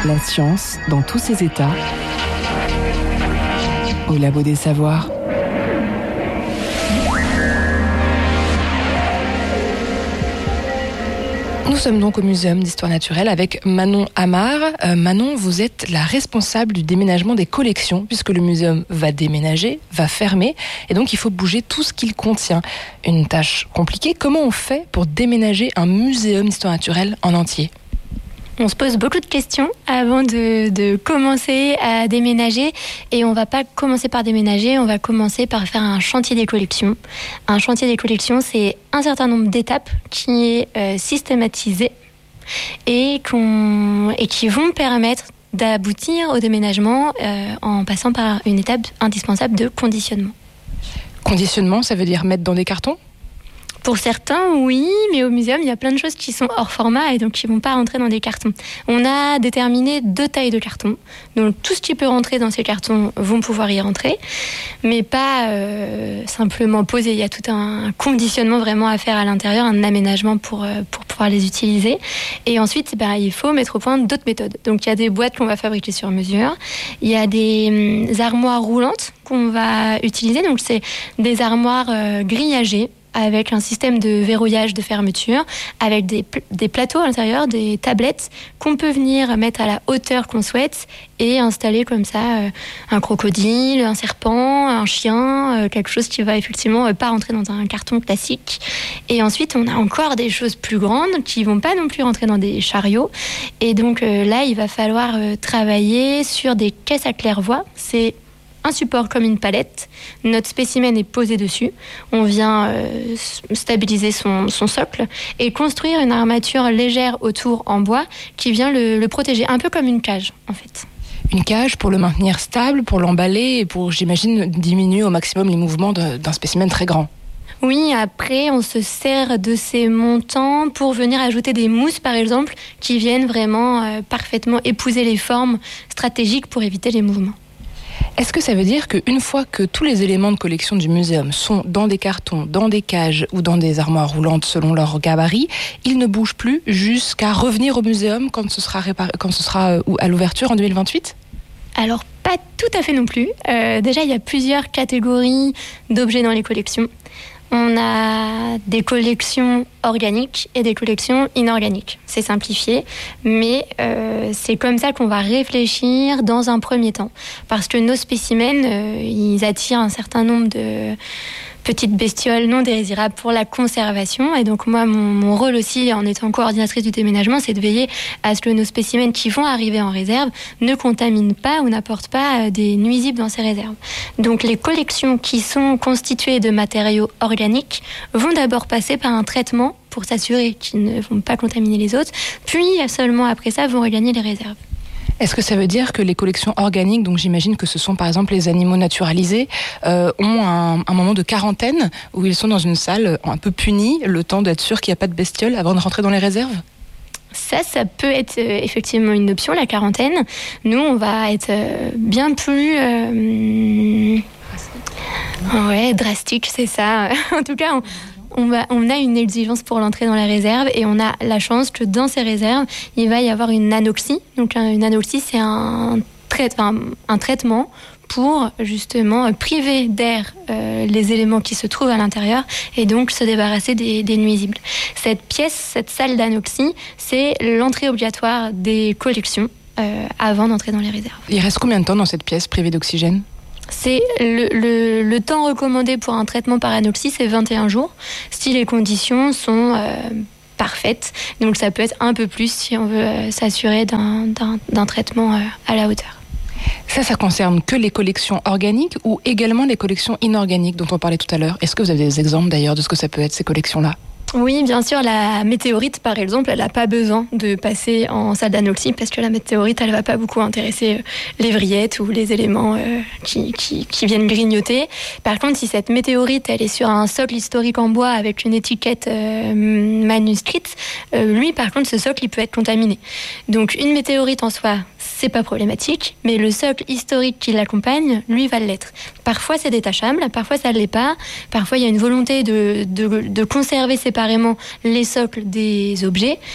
La science dans tous ses états, au Labo des Savoirs. Nous sommes donc au Muséum d'Histoire Naturelle avec Manon Amar. Manon, vous êtes la responsable du déménagement des collections, puisque le muséum va déménager, va fermer, et donc il faut bouger tout ce qu'il contient. Une tâche compliquée. Comment on fait pour déménager un muséum d'Histoire Naturelle en entier ? On se pose beaucoup de questions avant de commencer à déménager, et on va pas commencer par déménager, on va commencer par faire un chantier des collections. Un chantier des collections, c'est un certain nombre d'étapes qui est systématisé et qui vont permettre d'aboutir au déménagement en passant par une étape indispensable de conditionnement. Conditionnement, ça veut dire mettre dans des cartons ? Pour certains, oui, mais au muséum, il y a plein de choses qui sont hors format et donc qui ne vont pas rentrer dans des cartons. On a déterminé 2 tailles de cartons. Donc tout ce qui peut rentrer dans ces cartons vont pouvoir y rentrer, mais pas simplement poser. Il y a tout un conditionnement vraiment à faire à l'intérieur, un aménagement pour pouvoir les utiliser. Et ensuite, il faut mettre au point d'autres méthodes. Donc il y a des boîtes qu'on va fabriquer sur mesure. Il y a des armoires roulantes qu'on va utiliser. Donc c'est des armoires grillagées, avec un système de verrouillage de fermeture, avec des plateaux à l'intérieur, des tablettes qu'on peut venir mettre à la hauteur qu'on souhaite et installer comme ça un crocodile, un serpent, un chien, quelque chose qui va effectivement pas rentrer dans un carton classique. Et ensuite, on a encore des choses plus grandes qui vont pas non plus rentrer dans des chariots. Et donc là, il va falloir travailler sur des caisses à claire-voie. C'est un support comme une palette, notre spécimen est posé dessus, on vient stabiliser son socle et construire une armature légère autour en bois qui vient le protéger, un peu comme une cage en fait. Une cage pour le maintenir stable, pour l'emballer et pour, j'imagine, diminuer au maximum les mouvements d'un spécimen très grand. Oui, après, on se sert de ces montants pour venir ajouter des mousses, par exemple, qui viennent vraiment parfaitement épouser les formes stratégiques pour éviter les mouvements. Est-ce que ça veut dire qu'une fois que tous les éléments de collection du muséum sont dans des cartons, dans des cages ou dans des armoires roulantes selon leur gabarit, ils ne bougent plus jusqu'à revenir au muséum quand ce sera à l'ouverture en 2028 ? Alors, pas tout à fait non plus. Déjà, il y a plusieurs catégories d'objets dans les collections. On a des collections organiques et des collections inorganiques. C'est simplifié, mais c'est comme ça qu'on va réfléchir dans un premier temps. Parce que nos spécimens, ils attirent un certain nombre de petites bestioles non désirables pour la conservation. Et donc moi, mon rôle aussi, en étant coordinatrice du déménagement, c'est de veiller à ce que nos spécimens qui vont arriver en réserve ne contaminent pas ou n'apportent pas des nuisibles dans ces réserves. Donc les collections qui sont constituées de matériaux organiques vont d'abord passer par un traitement pour s'assurer qu'ils ne vont pas contaminer les autres, puis seulement après ça vont regagner les réserves. Est-ce que ça veut dire que les collections organiques, donc j'imagine que ce sont par exemple les animaux naturalisés, ont un moment de quarantaine où ils sont dans une salle un peu punis, le temps d'être sûr qu'il n'y a pas de bestioles avant de rentrer dans les réserves ? Ça peut être effectivement une option, la quarantaine. Nous, on va être bien plus drastique, c'est ça. En tout cas, on a une exigence pour l'entrée dans la réserve et on a la chance que dans ces réserves, il va y avoir une anoxie. Donc une anoxie, c'est un traitement pour justement priver d'air les éléments qui se trouvent à l'intérieur et donc se débarrasser des nuisibles. Cette salle d'anoxie, c'est l'entrée obligatoire des collections avant d'entrer dans les réserves. Il reste combien de temps dans cette pièce privée d'oxygène ? C'est le temps recommandé pour un traitement par anoxie, c'est 21 jours, si les conditions sont parfaites. Donc ça peut être un peu plus si on veut s'assurer d'un traitement à la hauteur. Ça concerne que les collections organiques ou également les collections inorganiques dont on parlait tout à l'heure ? Est-ce que vous avez des exemples d'ailleurs de ce que ça peut être ces collections-là ? Oui, bien sûr, la météorite, par exemple, elle n'a pas besoin de passer en salle d'anoxie parce que la météorite, elle ne va pas beaucoup intéresser les vrillettes ou les éléments qui viennent grignoter. Par contre, si cette météorite, elle est sur un socle historique en bois avec une étiquette manuscrite, lui, par contre, ce socle, il peut être contaminé. Donc, une météorite en soi, c'est pas problématique, mais le socle historique qui l'accompagne, lui, va l'être. Parfois, c'est détachable, parfois, ça ne l'est pas. Parfois, il y a une volonté de conserver séparément les socles des objets.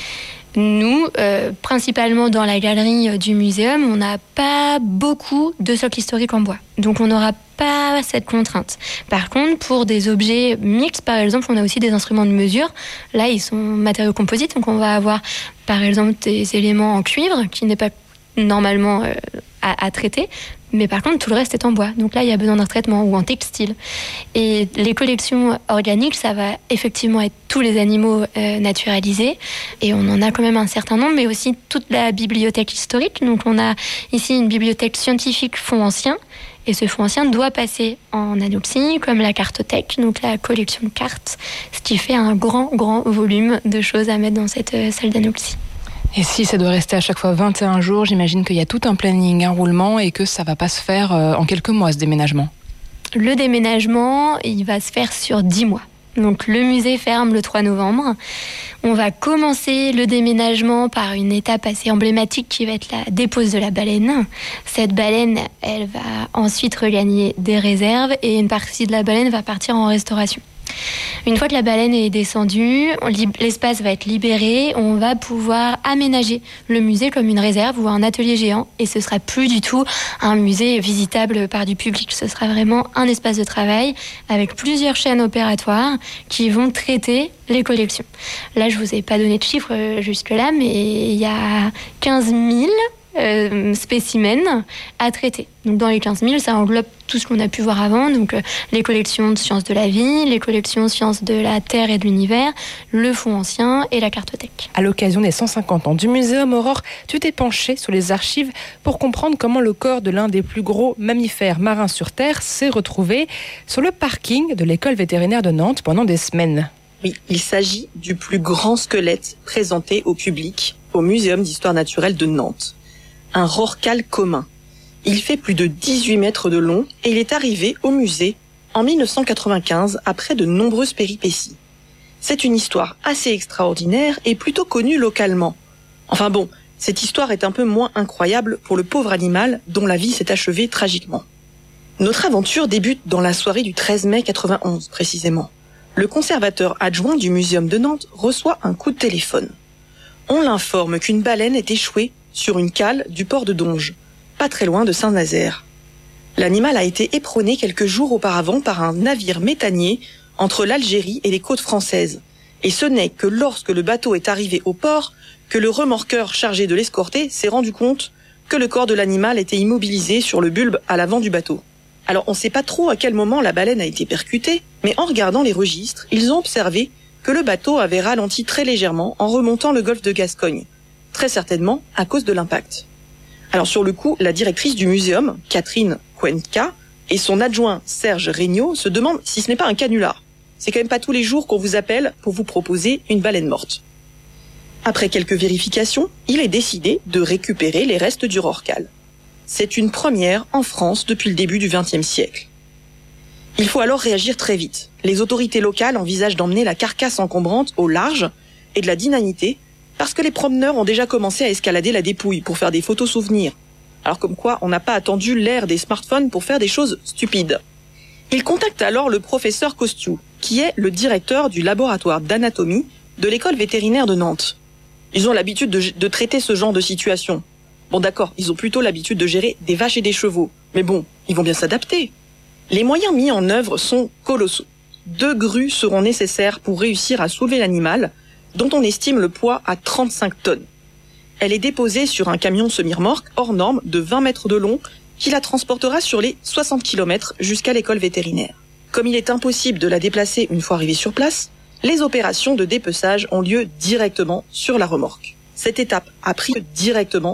Nous, principalement dans la galerie du muséum, on n'a pas beaucoup de socles historiques en bois. Donc on n'aura pas cette contrainte. Par contre, pour des objets mixtes, par exemple, on a aussi des instruments de mesure. Là, ils sont matériaux composites, donc on va avoir par exemple des éléments en cuivre qui n'est pas normalement à traiter. Mais par contre, tout le reste est en bois. Donc là, il y a besoin d'un traitement ou en textile. Et les collections organiques, ça va effectivement être tous les animaux naturalisés. Et on en a quand même un certain nombre, mais aussi toute la bibliothèque historique. Donc on a ici une bibliothèque scientifique fonds ancien. Et ce fonds ancien doit passer en anopsie, comme la cartothèque, donc la collection de cartes, ce qui fait un grand volume de choses à mettre dans cette salle d'anopsie. Et si ça doit rester à chaque fois 21 jours, j'imagine qu'il y a tout un planning, un roulement, et que ça va pas se faire en quelques mois, ce déménagement. Le déménagement, il va se faire sur 10 mois. Donc le musée ferme le 3 novembre. On va commencer le déménagement par une étape assez emblématique qui va être la dépose de la baleine. Cette baleine, elle va ensuite regagner des réserves et une partie de la baleine va partir en restauration. Une fois que la baleine est descendue, l'espace va être libéré, on va pouvoir aménager le musée comme une réserve ou un atelier géant et ce sera plus du tout un musée visitable par du public. Ce sera vraiment un espace de travail avec plusieurs chaînes opératoires qui vont traiter les collections. Là, je vous ai pas donné de chiffres jusque-là, mais il y a 15 000 spécimens à traiter. Donc dans les 15 000, ça englobe tout ce qu'on a pu voir avant, donc les collections de sciences de la vie, les collections de sciences de la Terre et de l'univers, le fonds ancien et la cartothèque. À l'occasion des 150 ans du Muséum, Aurore, tu t'es penchée sur les archives pour comprendre comment le corps de l'un des plus gros mammifères marins sur Terre s'est retrouvé sur le parking de l'école vétérinaire de Nantes pendant des semaines. Oui, il s'agit du plus grand squelette présenté au public au Muséum d'histoire naturelle de Nantes. Un rorqual commun. Il fait plus de 18 mètres de long et il est arrivé au musée en 1995 après de nombreuses péripéties. C'est une histoire assez extraordinaire et plutôt connue localement. Enfin bon, cette histoire est un peu moins incroyable pour le pauvre animal dont la vie s'est achevée tragiquement. Notre aventure débute dans la soirée du 13 mai 91 précisément. Le conservateur adjoint du Muséum de Nantes reçoit un coup de téléphone. On l'informe qu'une baleine est échouée sur une cale du port de Donge, pas très loin de Saint-Nazaire. L'animal a été éperonné quelques jours auparavant par un navire méthanier entre l'Algérie et les côtes françaises. Et ce n'est que lorsque le bateau est arrivé au port que le remorqueur chargé de l'escorter s'est rendu compte que le corps de l'animal était immobilisé sur le bulbe à l'avant du bateau. Alors on ne sait pas trop à quel moment la baleine a été percutée, mais en regardant les registres, ils ont observé que le bateau avait ralenti très légèrement en remontant le golfe de Gascogne. Très certainement à cause de l'impact. Alors sur le coup, la directrice du muséum, Catherine Cuenca, et son adjoint Serge Regnault se demandent si ce n'est pas un canular. C'est quand même pas tous les jours qu'on vous appelle pour vous proposer une baleine morte. Après quelques vérifications, il est décidé de récupérer les restes du rorqual. C'est une première en France depuis le début du XXe siècle. Il faut alors réagir très vite. Les autorités locales envisagent d'emmener la carcasse encombrante au large et de la dynamiter parce que les promeneurs ont déjà commencé à escalader la dépouille pour faire des photos souvenirs. Alors comme quoi, on n'a pas attendu l'ère des smartphones pour faire des choses stupides. Il contacte alors le professeur Costiou, qui est le directeur du laboratoire d'anatomie de l'école vétérinaire de Nantes. Ils ont l'habitude de traiter ce genre de situation. Bon d'accord, ils ont plutôt l'habitude de gérer des vaches et des chevaux. Mais bon, ils vont bien s'adapter. Les moyens mis en œuvre sont colossaux. 2 grues seront nécessaires pour réussir à soulever l'animal, dont on estime le poids à 35 tonnes. Elle est déposée sur un camion semi-remorque hors norme de 20 mètres de long qui la transportera sur les 60 km jusqu'à l'école vétérinaire. Comme il est impossible de la déplacer une fois arrivée sur place, les opérations de dépeçage ont lieu directement sur la remorque. Cette étape a pris directement